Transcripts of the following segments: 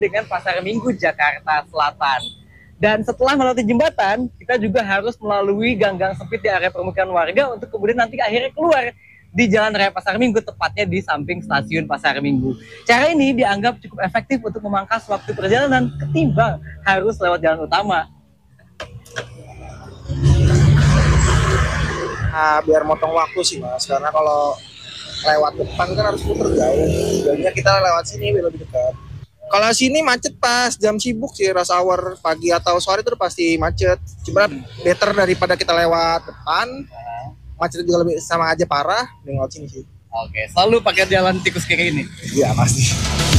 dengan Pasar Minggu Jakarta Selatan. Dan setelah melewati jembatan, kita juga harus melalui gang-gang sempit di area permukiman warga untuk kemudian nanti akhirnya keluar di Jalan Raya Pasar Minggu, tepatnya di samping stasiun Pasar Minggu. Cara ini dianggap cukup efektif untuk memangkas waktu perjalanan ketimbang harus lewat jalan utama. Nah, biar motong waktu sih Mas, karena kalau lewat depan kan harus muter jauh. Jadinya kita lewat sini lebih dekat. Kalau sini macet pas jam sibuk sih, rush hour pagi atau sore itu pasti macet. Cuma better daripada kita lewat depan, macet juga lebih sama aja parah, lewat sini sih. Oke, selalu pakai jalan tikus kiri ini? Iya pasti.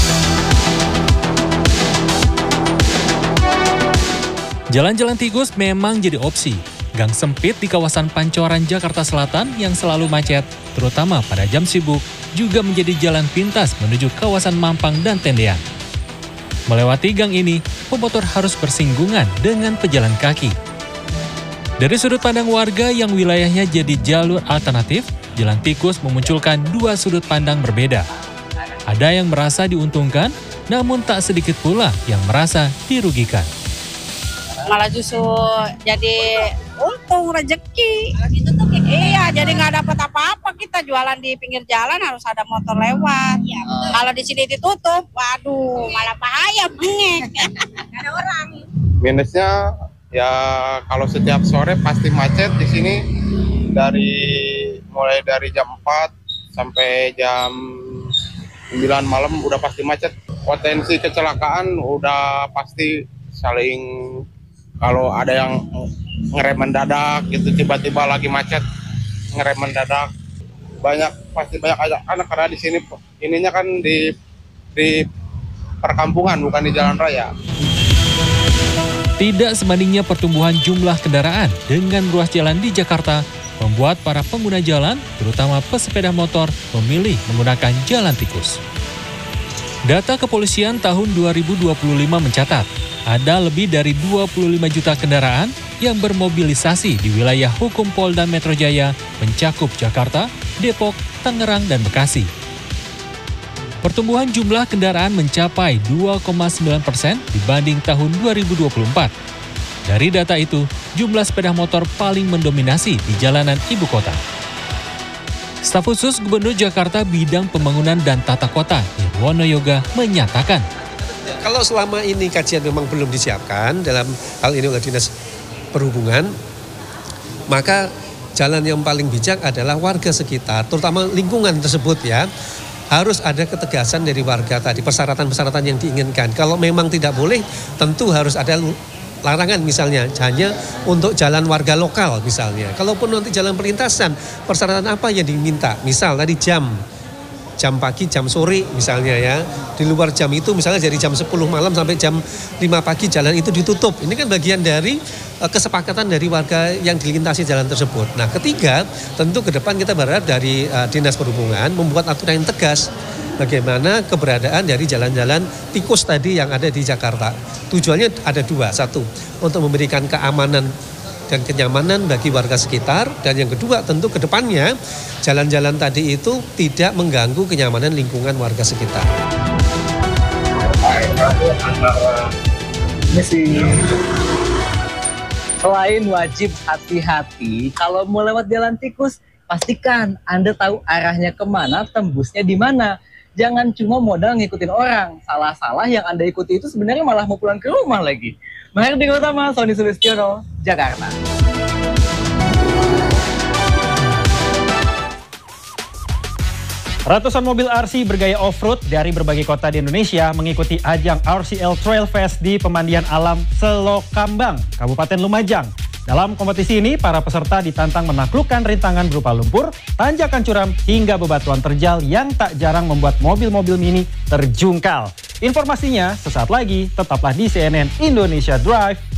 Jalan-jalan tikus memang jadi opsi. Gang sempit di kawasan Pancoran, Jakarta Selatan yang selalu macet, terutama pada jam sibuk, juga menjadi jalan pintas menuju kawasan Mampang dan Tendean. Melewati gang ini, pemotor harus bersinggungan dengan pejalan kaki. Dari sudut pandang warga yang wilayahnya jadi jalur alternatif, jalan tikus memunculkan dua sudut pandang berbeda. Ada yang merasa diuntungkan, namun tak sedikit pula yang merasa dirugikan. Malah justru jadi untung rezeki. Iya, jadi nggak dapat apa-apa, kita jualan di pinggir jalan harus ada motor lewat. Ya, kalau di sini ditutup, waduh malah bahaya, bengek. Nggak ada orang. Minusnya ya kalau setiap sore pasti macet di sini, mulai dari jam 4 sampai jam 9 malam udah pasti macet. Potensi kecelakaan udah pasti saling, kalau ada yang ngerem mendadak gitu, tiba-tiba lagi macet ngerem mendadak, pasti banyak anak karena di sini ininya kan di perkampungan bukan di jalan raya. Tidak sebandingnya pertumbuhan jumlah kendaraan dengan ruas jalan di Jakarta membuat para pengguna jalan, terutama pesepeda motor, memilih menggunakan jalan tikus. Data kepolisian tahun 2025 mencatat, ada lebih dari 25 juta kendaraan yang bermobilisasi di wilayah hukum Polda Metro Jaya mencakup Jakarta, Depok, Tangerang, dan Bekasi. Pertumbuhan jumlah kendaraan mencapai 2,9% dibanding tahun 2024. Dari data itu, jumlah sepeda motor paling mendominasi di jalanan ibu kota. Staf khusus Gubernur Jakarta Bidang Pembangunan dan Tata Kota, Nirwono Yoga, menyatakan, kalau selama ini kajian memang belum disiapkan dalam hal ini oleh Dinas Perhubungan, maka jalan yang paling bijak adalah warga sekitar, terutama lingkungan tersebut ya, harus ada ketegasan dari warga tadi, persyaratan-persyaratan yang diinginkan. Kalau memang tidak boleh, tentu harus ada larangan misalnya, hanya untuk jalan warga lokal misalnya. Kalaupun nanti jalan perlintasan, persyaratan apa yang diminta? Misal tadi jam pagi, jam sore misalnya ya. Di luar jam itu misalnya dari jam 10 malam sampai jam 5 pagi jalan itu ditutup. Ini kan bagian dari kesepakatan dari warga yang dilintasi jalan tersebut. Nah, ketiga, tentu ke depan kita berharap dari Dinas Perhubungan membuat aturan yang tegas bagaimana keberadaan dari jalan-jalan tikus tadi yang ada di Jakarta. Tujuannya ada dua. Satu, untuk memberikan keamanan dan kenyamanan bagi warga sekitar. Dan yang kedua, tentu ke depannya jalan-jalan tadi itu tidak mengganggu kenyamanan lingkungan warga sekitar. Selain wajib hati-hati, kalau mau lewat jalan tikus, pastikan Anda tahu arahnya kemana, tembusnya di mana. Jangan cuma modal ngikutin orang. Salah-salah yang Anda ikuti itu sebenarnya malah mau pulang ke rumah lagi. Mahardika Utama, Sony Sulistiono, Jakarta. Ratusan mobil RC bergaya off-road dari berbagai kota di Indonesia mengikuti ajang RCL Trail Fest di Pemandian Alam Selokambang, Kabupaten Lumajang. Dalam kompetisi ini, para peserta ditantang menaklukkan rintangan berupa lumpur, tanjakan curam, hingga bebatuan terjal yang tak jarang membuat mobil-mobil mini terjungkal. Informasinya sesaat lagi, tetaplah di CNN Indonesia Drive.